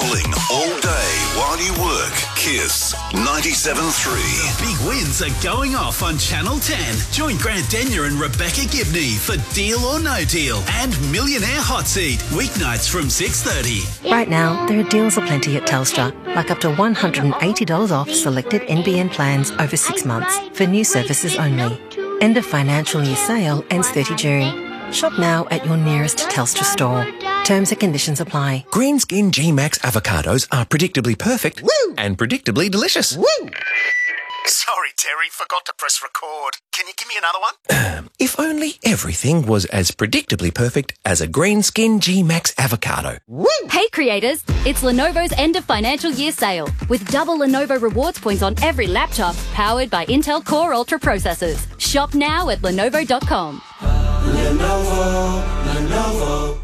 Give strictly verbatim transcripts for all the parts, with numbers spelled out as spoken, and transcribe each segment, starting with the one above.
rolling all day while you work. Kiss ninety-seven point three. Big wins are going off on Channel ten. Join Grant Denyer and Rebecca Gibney for Deal or No Deal and Millionaire Hot Seat, weeknights from six thirty. Right now, there are deals aplenty at Telstra, like up to one hundred eighty dollars off selected N B N plans over six months for new services only. End of financial year sale ends thirtieth of June. Shop now at your nearest Telstra store. Terms and conditions apply. Greenskin G-Max avocados are predictably perfect Woo! and predictably delicious. Woo! Sorry, Terry, forgot to press record. Can you give me another one? Um, if only everything was as predictably perfect as a Greenskin G-Max avocado. Woo! Hey creators, it's Lenovo's end of financial year sale with double Lenovo rewards points on every laptop powered by Intel Core Ultra processors. Shop now at lenovo dot com. Lenovo, Lenovo.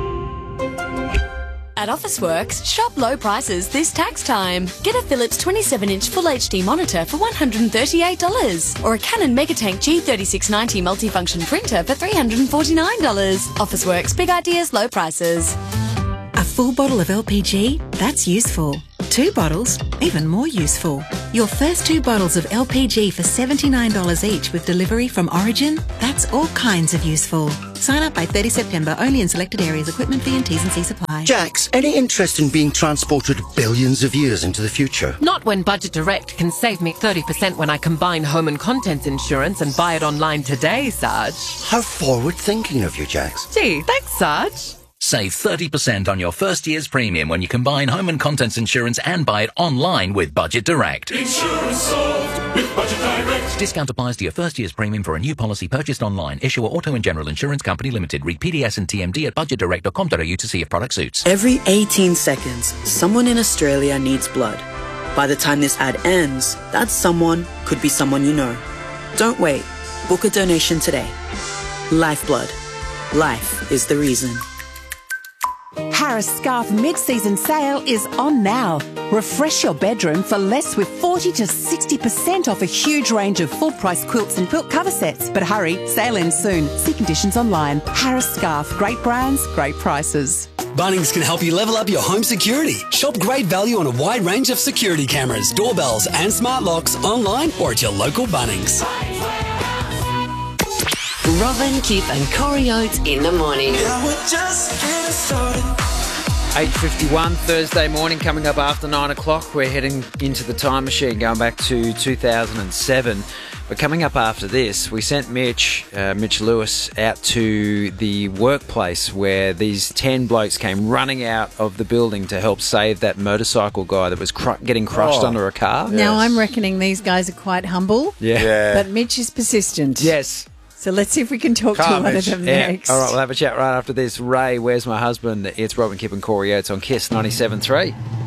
At Officeworks, shop low prices this tax time. Get a Philips twenty-seven inch Full H D monitor for one hundred thirty-eight dollars or a Canon Megatank G thirty-six ninety multifunction printer for three hundred forty-nine dollars. Officeworks, big ideas, low prices. A full bottle of L P G? That's useful. Two bottles? Even more useful. Your first two bottles of L P G for seventy-nine dollars each with delivery from Origin? That's all kinds of useful. Sign up by thirtieth of September, only in selected areas. Equipment fee and T's and C's apply. Jax, any interest in being transported billions of years into the future? Not when Budget Direct can save me thirty percent when I combine home and contents insurance and buy it online today, Sarge. How forward-thinking of you, Jax. Gee, thanks, Sarge. Save thirty percent on your first year's premium when you combine home and contents insurance and buy it online with Budget Direct. Insurance solved with Budget Direct. Discount applies to your first year's premium for a new policy purchased online. Issuer Auto and General Insurance Company Limited. Read P D S and T M D at budget direct dot com dot a u to see if product suits. Every eighteen seconds, someone in Australia needs blood. By the time this ad ends, that someone could be someone you know. Don't wait. Book a donation today. Lifeblood. Life is the reason. Harris Scarfe mid-season sale is on now. Refresh your bedroom for less with forty to sixty percent off a huge range of full-price quilts and quilt cover sets. But hurry, sale ends soon. See conditions online. Harris Scarfe. Great brands, great prices. Bunnings can help you level up your home security. Shop great value on a wide range of security cameras, doorbells and smart locks online or at your local Bunnings. Robin, Kip and Corey Oates in the morning. Yeah, we're just getting started. eight fifty-one Thursday morning, coming up after nine o'clock. We're heading into the time machine, going back to two thousand seven. But coming up after this, we sent Mitch, uh, Mitch Lewis, out to the workplace where these ten blokes came running out of the building to help save that motorcycle guy that was cr- getting crushed Oh. under a car. Now, I'm reckoning these guys are quite humble, Yeah. Yeah. but Mitch is persistent. Yes. So let's see if we can talk to one of them Yeah. next. All right, we'll have a chat right after this. Ray, Where's My Husband? It's Robin, Kip and Corey Oates on Kiss ninety-seven point three.